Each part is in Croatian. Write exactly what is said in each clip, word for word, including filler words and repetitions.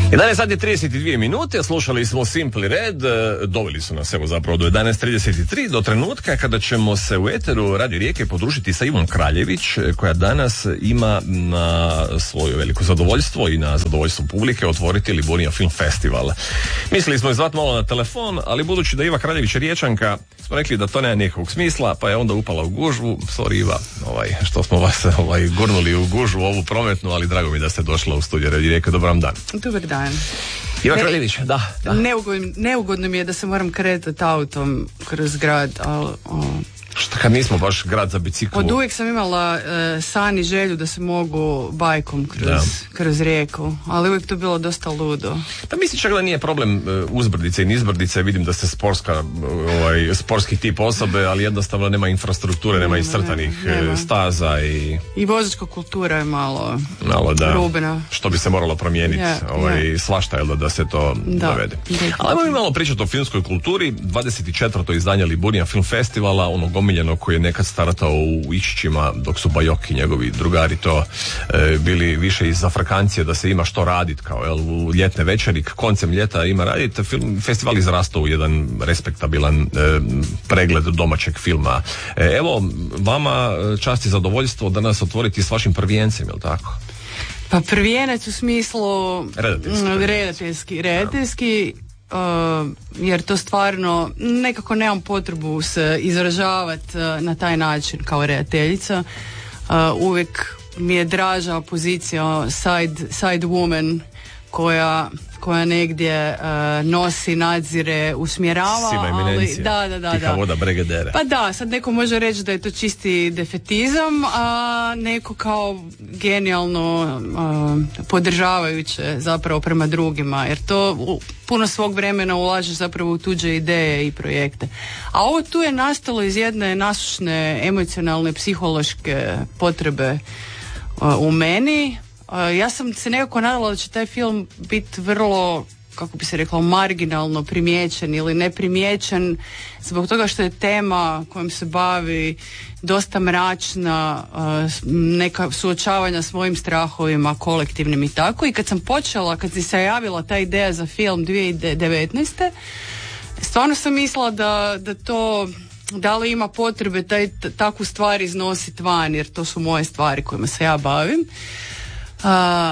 jedanaest sati i trideset dvije minute, slušali smo Simply Red, doveli su nas evo zapravo do jedanaest trideset tri, do trenutka kada ćemo se u eteru Radio Rijeke podružiti sa Ivom Kraljević, koja danas ima na svoje veliko zadovoljstvo i na zadovoljstvo publike otvoriti Liburnija Film Festival. Mislili smo izvati malo na telefon, ali budući da Iva Kraljević je Riječanka, smo rekli da to nema nikakvog smisla, pa je onda upala u gužvu. Sorry Iva, ovaj, što smo vas ovaj, gurnuli u gužvu ovu prometnu, ali drago mi da ste došla u studiju Radio Rijeke. Dobar vam dan. Dobar dan. Iva Kraljević, da. da. Neugodno, neugodno mi je da se moram kretati autom kroz grad, ali... O... Šta kad nismo baš grad za biciklu? Od uvijek sam imala e, san i želju da se mogu bajkom kroz, kroz rijeku, ali uvijek to bilo dosta ludo. Pa mislim čak da nije problem e, uzbrdice i nizbrdice, vidim da ste sportska, ovaj, sportski tip osobe, ali jednostavno nema infrastrukture, nema iscrtanih nema. staza i... I vozačka kultura je malo, malo da, rubna. Što bi se moralo promijeniti, yeah, ovaj, yeah. svašta je da se to da, dovede. Ali ajmo mi malo pričati o filmskoj kulturi. dvadeset četvrto izdanje Liburnija Film Festivala, onog omiljeno koji je nekad startao u Ičićima, dok su Bajoki, njegovi drugari, to e, bili više iz Afrikancije, da se ima što radit, kao jel, u ljetne večeri, koncem ljeta ima radit. Film, festival izrastao u jedan respektabilan e, pregled domaćeg filma. E, evo, vama čast i zadovoljstvo da nas otvoriti s vašim prvijencem, jel tako? Pa prvijenac u smislu redateljski, redateljski, redateljski Uh, jer to stvarno nekako nemam potrebu se izražavati uh, na taj način kao redateljica. Uh, uvijek mi je draža pozicija side, side woman koja, koja negdje uh, nosi, nadzire, usmjerava. Sima eminencija. Da, da, da, Tiha da. voda brigadere. Pa da, sad neko može reći da je to čisti defetizam, a neko kao genijalno uh, podržavajuće zapravo prema drugima, jer to u, puno svog vremena ulažeš zapravo u tuđe ideje i projekte. A ovo tu je nastalo iz jedne nasušne emocionalne, psihološke potrebe uh, u meni. Uh, ja sam se nekako nadala da će taj film biti vrlo, kako bi se reklo, marginalno primijećen ili neprimjećen, zbog toga što je tema kojom se bavi dosta mračna, uh, neka suočavanja s mojim strahovima, kolektivnim i tako. I kad sam počela, kad se javila ta ideja za film dvije tisuće devetnaeste. stvarno sam mislila da, da to... da li ima potrebe taj, t- takvu stvar iznositi van, jer to su moje stvari kojima se ja bavim. Uh,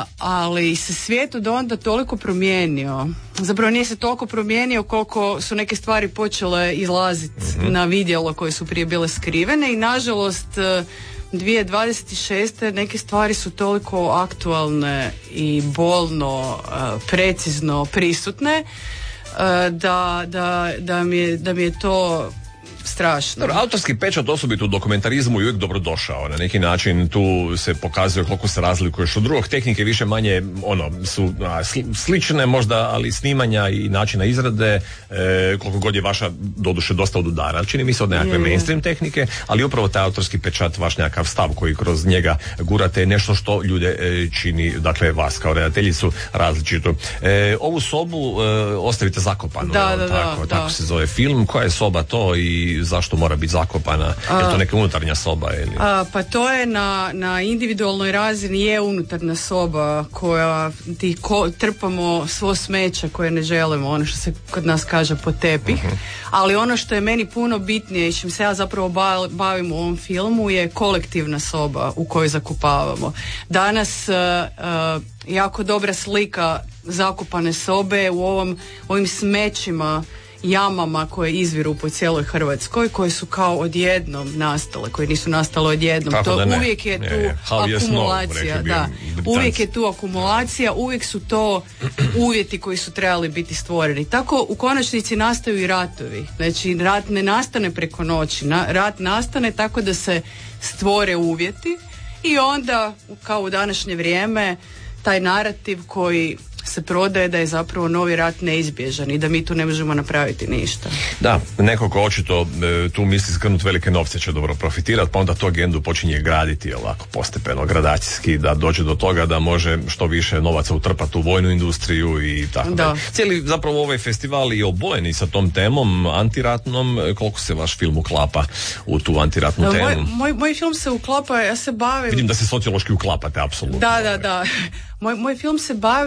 ali se svijet od onda toliko promijenio. Zapravo nije se toliko promijenio koliko su neke stvari počele izlaziti mm-hmm. na vidjelo koje su prije bile skrivene i nažalost dvije tisuće dvadeset šeste neke stvari su toliko aktualne i bolno, uh, precizno prisutne uh, da, da, da, mi je, da mi je to strašno. Dobro, autorski pečat osobito u dokumentarizmu je uvijek dobrodošao. Na neki način tu se pokazuje koliko se razlikuješ od drugog. Tehnike više manje ono, su a, slične možda, ali snimanja i načina izrade e, koliko god je vaša doduše dosta odudara. Čini mi se od nekakve je, mainstream tehnike, ali upravo taj autorski pečat, vaš nekakav stav koji kroz njega gurate, nešto što ljude e, čini, dakle vas kao redateljicu različitu. E, ovu sobu e, ostavite zakopanu. Da, evo, da, tako, da, tako da. se zove film. Koja je soba to i zašto mora biti zakopana? Je to neka unutarnja soba? Ili? A, pa to je na, na individualnoj razini je unutarnja soba koja ti ko, trpamo svo smeće koje ne želimo, ono što se kod nas kaže pod tepih. Uh-huh. Ali ono što je meni puno bitnije i čim se ja zapravo bavim u ovom filmu je kolektivna soba u kojoj zakopavamo. Danas uh, uh, jako dobra slika zakopane sobe u ovom, ovim smećima, jamama koje izviru po cijeloj Hrvatskoj, koje su kao odjednom nastale, koje nisu nastale odjednom. Tako to ne. uvijek je tu je, je. akumulacija, Snow, da. Uvijek je tu akumulacija, uvijek su to uvjeti koji su trebali biti stvoreni. Tako u konačnici nastaju i ratovi. Znači rat ne nastane preko noći, na, rat nastane tako da se stvore uvjeti i onda kao u današnje vrijeme taj narativ koji se prodaje da je zapravo novi rat neizbježan i da mi tu ne možemo napraviti ništa. Da, neko ko očito e, tu misli skrnuti velike novce će dobro profitirati, pa onda tu agendu počinje graditi ovako postepeno, gradacijski, da dođe do toga da može što više novaca utrpati u vojnu industriju i tako da. Cijeli zapravo ovaj festival je obojeni sa tom temom antiratnom. Koliko se vaš film uklapa u tu antiratnu no, temu? Moj, moj, moj film se uklapa, ja se bavim... Vidim da se sociološki uklapate, apsolutno. Da, da, da. Moj, moj film se bavi uh,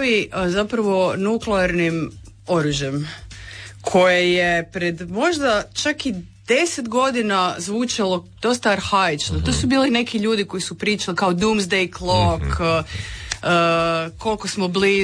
zapravo nuklearnim oružjem koje je pred možda čak i deset godina zvučalo dosta arhaično. Mm-hmm. To su bili neki ljudi koji su pričali kao Doomsday Clock, mm-hmm. uh, koliko smo blizu